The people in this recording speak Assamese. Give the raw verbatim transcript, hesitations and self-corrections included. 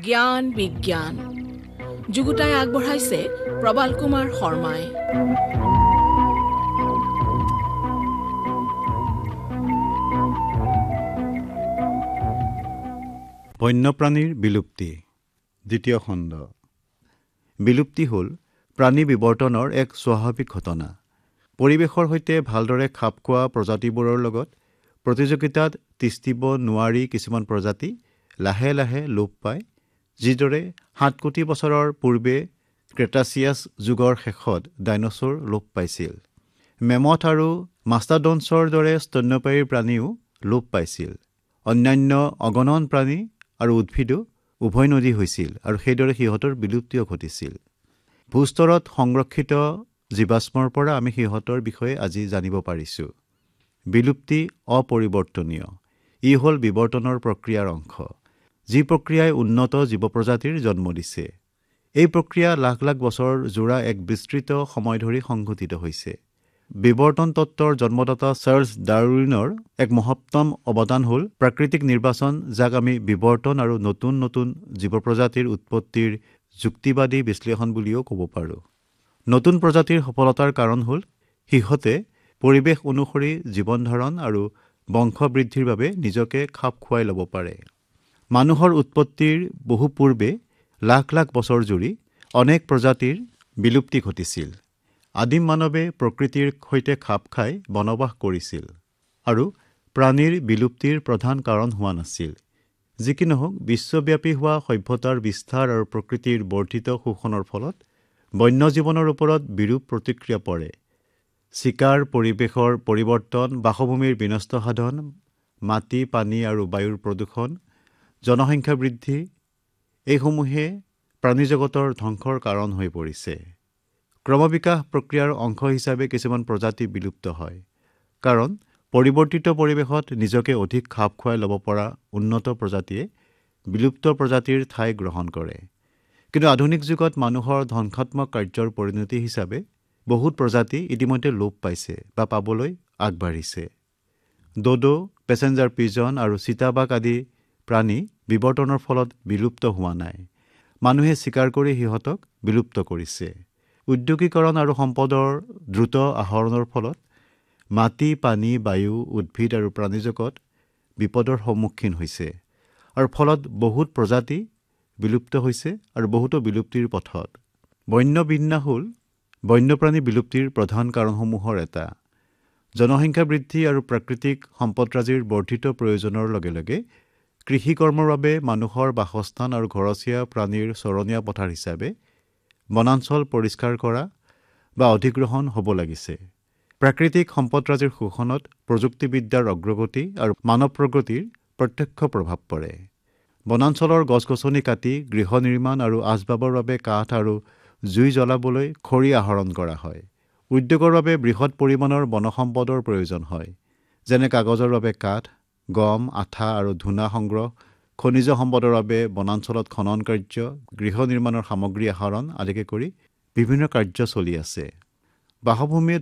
জ্ঞান বিজ্ঞান যুগুতাই আগবঢ়াইছে প্ৰবাল কুমাৰ শৰ্মাই। বন্যপ্ৰাণীৰ বিলুপ্তি দ্বিতীয় খণ্ড। বিলুপ্তি হ'ল প্ৰাণী বিৱৰ্তনৰ এক স্বাভাৱিক ঘটনা। পৰিৱেশৰ সৈতে ভালদৰে খাপ খোৱা প্ৰজাতিবোৰৰ লগত প্ৰতিযোগিতাত তিষ্ঠিব নোৱাৰি কিছুমান প্ৰজাতি লাহে লাহে লোপ পায়, যিদৰে সাত কোটি বছৰৰ পূৰ্বে ক্ৰেটাছিয়াছ যুগৰ শেষত ডাইনছৰ লোপ পাইছিল। মেমথ আৰু মাষ্টাডনছৰ দৰে স্তন্যপায়ী প্ৰাণীও লোপ পাইছিল। অন্যান্য অগণন প্ৰাণী আৰু উদ্ভিদো উভৈনদী হৈছিল আৰু সেইদৰে সিহঁতৰ বিলুপ্তিও ঘটিছিল। ভূস্তৰত সংৰক্ষিত জীৱাশ্মৰ পৰা আমি সিহঁতৰ বিষয়ে আজি জানিব পাৰিছোঁ। বিলুপ্তি অপৰিৱৰ্তনীয়। ই হ'ল বিৱৰ্তনৰ প্ৰক্ৰিয়াৰ অংশ, যি প্ৰক্ৰিয়াই উন্নত জীৱ প্ৰজাতিৰ জন্ম দিছে। এই প্ৰক্ৰিয়া লাখ লাখ বছৰ জোৰা এক বিস্তৃত সময় ধৰি সংঘটিত হৈছে। বিৱৰ্তন তত্ত্বৰ জন্মদাতা চাৰ্লছ ডাৰউইনৰ এক মহত্তম অৱদান হ'ল প্ৰাকৃতিক নিৰ্বাচন, যাক আমি বিৱৰ্তন আৰু নতুন নতুন জীৱ প্ৰজাতিৰ উৎপত্তিৰ যুক্তিবাদী বিশ্লেষণ বুলিও ক'ব পাৰোঁ। নতুন প্ৰজাতিৰ সফলতাৰ কাৰণ হ'ল সিহঁতে পৰিৱেশ অনুসৰি জীৱন ধাৰণ আৰু বংশ বৃদ্ধিৰ বাবে নিজকে খাপ খুৱাই ল'ব পাৰে। মানুহৰ উৎপত্তিৰ বহু পূৰ্বে লাখ লাখ বছৰ জুৰি অনেক প্ৰজাতিৰ বিলুপ্তি ঘটিছিল। আদিম মানৱে প্ৰকৃতিৰ সৈতে খাপ খাই বনবাস কৰিছিল আৰু প্ৰাণীৰ বিলুপ্তিৰ প্ৰধান কাৰণ হোৱা নাছিল। যি কি নহওক, বিশ্বব্যাপী হোৱা সভ্যতাৰ বিস্তাৰ আৰু প্ৰকৃতিৰ বৰ্ধিত শোষণৰ ফলত বন্য জীৱনৰ ওপৰত বিৰূপ প্ৰতিক্ৰিয়া পৰে। চিকাৰ, পৰিৱেশৰ পৰিৱৰ্তন, বাসভূমিৰ বিনষ্ট সাধন, মাটি, পানী আৰু বায়ুৰ প্ৰদূষণ, জনসংখ্যা বৃদ্ধি, এইসমূহে প্ৰাণীজগতৰ ধ্বংসৰ কাৰণ হৈ পৰিছে। ক্ৰমবিকাশ প্ৰক্ৰিয়াৰ অংশ হিচাপে কিছুমান প্ৰজাতি বিলুপ্ত হয়, কাৰণ পৰিৱৰ্তিত পৰিৱেশত নিজকে অধিক খাপ খুৱাই ল'ব পৰা উন্নত প্ৰজাতিয়ে বিলুপ্ত প্ৰজাতিৰ ঠাই গ্ৰহণ কৰে। কিন্তু আধুনিক যুগত মানুহৰ ধ্বংসাত্মক কাৰ্যৰ পৰিণতি হিচাপে বহুত প্ৰজাতি ইতিমধ্যে লোপ পাইছে বা পাবলৈ আগবাঢ়িছে। ড'ডো, পেছেঞ্জাৰ পিজন আৰু চিতাবাঘ আদি প্ৰাণী বিৱৰ্তনৰ ফলত বিলুপ্ত হোৱা নাই। মানুহে চিকাৰ কৰি সিহঁতক বিলুপ্ত কৰিছে। উদ্যোগীকৰণ আৰু সম্পদৰ দ্ৰুত আহৰণৰ ফলত মাটি, পানী, বায়ু, উদ্ভিদ আৰু প্ৰাণীজগত বিপদৰ সন্মুখীন হৈছে আৰু ফলত বহুত প্ৰজাতি বিলুপ্ত হৈছে আৰু বহুতো বিলুপ্তিৰ পথত। বন্য বিনাশ হ'ল বন্যপ্ৰাণী বিলুপ্তিৰ প্ৰধান কাৰণসমূহৰ এটা। জনসংখ্যা বৃদ্ধি আৰু প্ৰাকৃতিক সম্পদৰাজিৰ বৰ্ধিত প্ৰয়োজনৰ লগে লগে কৃষিকৰ্মৰ বাবে মানুহৰ বাসস্থান আৰু ঘৰচীয়া প্ৰাণীৰ চৰণীয়া পথাৰ হিচাপে বনাঞ্চল পৰিষ্কাৰ কৰা বা অধিগ্ৰহণ হ'ব লাগিছে। প্ৰাকৃতিক সম্পদৰাজিৰ শোষণত প্ৰযুক্তিবিদ্যাৰ অগ্ৰগতি আৰু মানৱ প্ৰগতিৰ প্ৰত্যক্ষ প্ৰভাৱ পৰে। বনাঞ্চলৰ গছ-গছনি কাটি গৃহ নিৰ্মাণ আৰু আচবাবৰ বাবে কাঠ আৰু জুই জ্বলাবলৈ খৰি আহৰণ কৰা হয়। উদ্যোগৰ বাবে বৃহৎ পৰিমাণৰ বনসম্পদৰ প্ৰয়োজন হয়, যেনে কাগজৰ বাবে কাঠ, গম, আঠা আৰু ধূনা সংগ্ৰহ, খনিজ সম্পদৰ বাবে বনাঞ্চলত খনন কাৰ্য, গৃহ নিৰ্মাণৰ সামগ্ৰী আহৰণ আদিকে কৰি বিভিন্ন কাৰ্য চলি আছে। বাসভূমিয়ে